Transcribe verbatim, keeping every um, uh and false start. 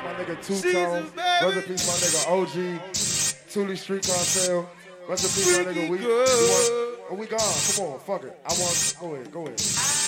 my nigga Two-Tone. Rest in peace, my nigga O G. Thule Street Cartel. Rest in peace, my nigga. We, we want, oh, we gone. Come on, fuck it. I want, go ahead, go ahead.